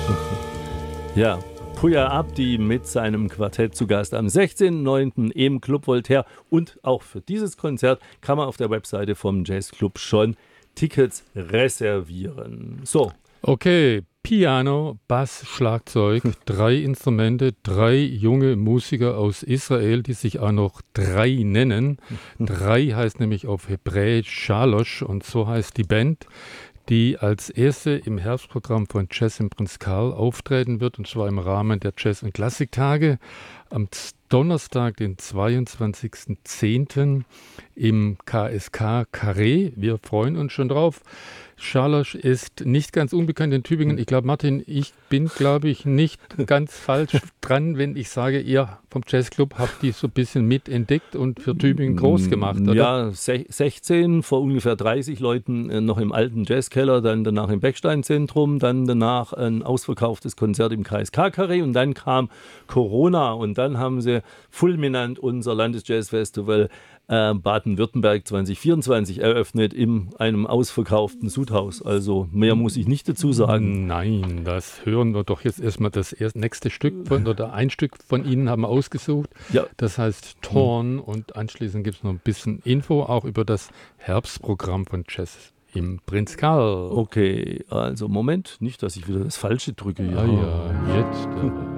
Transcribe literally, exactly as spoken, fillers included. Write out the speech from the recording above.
Ja, Puya Abdi mit seinem Quartett zu Gast am sechzehnten neunten im Club Voltaire. Und auch für dieses Konzert kann man auf der Webseite vom Jazzclub schon Tickets reservieren. So. Okay, Piano, Bass, Schlagzeug, drei Instrumente, drei junge Musiker aus Israel, die sich auch noch drei nennen. Drei heißt nämlich auf Hebräisch Shalosh und so heißt die Band, die als erste im Herbstprogramm von Jazz im Prinz Karl auftreten wird, und zwar im Rahmen der Jazz- und Klassiktage am Donnerstag, den zweiundzwanzigsten zehnten im K S K Carré. Wir freuen uns schon drauf. Shalosh ist nicht ganz unbekannt in Tübingen. Ich glaube, Martin, ich bin, glaube ich, nicht ganz falsch dran, wenn ich sage, ihr vom Jazzclub habt die so ein bisschen mitentdeckt und für Tübingen groß gemacht, oder? Ja, sechzehn, vor ungefähr dreißig Leuten äh, noch im alten Jazzkeller, dann danach im Beckstein-Zentrum, dann danach ein ausverkauftes Konzert im K S K-Carré und dann kam Corona und dann haben sie fulminant unser Landesjazzfestival äh, Baden-Württemberg zwanzig vierundzwanzig eröffnet in einem ausverkauften Sudhaus. Also mehr muss ich nicht dazu sagen. Nein, das hören wir doch jetzt erstmal. Das erste, nächste Stück von, oder ein Stück von Ihnen haben wir ausgesucht. Ja. Das heißt Torn, mhm. und anschließend gibt es noch ein bisschen Info auch über das Herbstprogramm von Jazz im Prinz Karl. Okay, also Moment, nicht, dass ich wieder das Falsche drücke. Ja, ah, ja, jetzt. Äh,